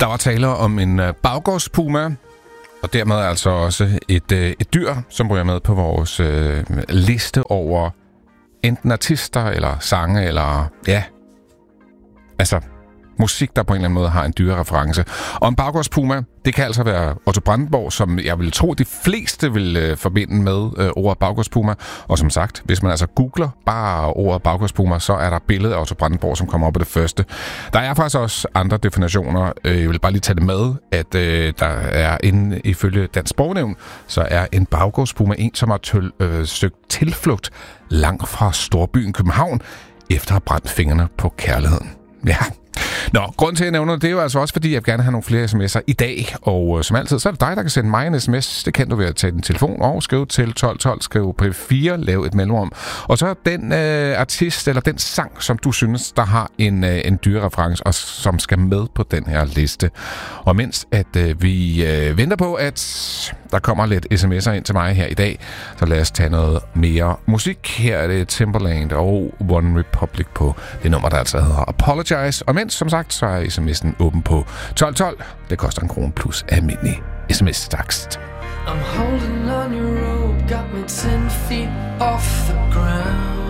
Der var tale om en baggårdspuma, og dermed altså også et dyr, som ryger med på vores liste over enten artister eller sange eller altså musik, der på en eller anden måde har en dyrereference. Og en baggårdspuma, det kan altså være Otto Brandenburg, som jeg vil tro, de fleste vil forbinde med ordet baggårdspuma. Og som sagt, hvis man altså googler bare ordet baggårdspuma, så er der billedet af Otto Brandenburg, som kommer op på det første. Der er faktisk også andre definitioner. Jeg vil bare lige tage det med, at der er ifølge Dansk Sprognævn, så er en baggårdspuma en, som har søgt tilflugt langt fra storbyen København, efter at have brændt fingrene på kærligheden. Ja. Nå, grunden til, at jeg nævner det er jo altså også, fordi jeg vil gerne have nogle flere sms'er i dag. Og som altid, så er det dig, der kan sende mig en sms. Det kan du ved at tage din telefon og skrive til 1212, skrive på 4, lave et mellemrum. Og så den artist eller den sang, som du synes, der har en dyrereference, og som skal med på den her liste. Og mens at vi venter på, at der kommer lidt sms'er ind til mig her i dag, så lad os tage noget mere musik. Her er det Timbaland og One Republic på det nummer, der altså hedder Apologize. Og mens, som sagt, så er sms'en åben på 1212. Det koster 1 krone plus almindelig sms-takst. I'm holding on your rope, got me 10 feet off the ground.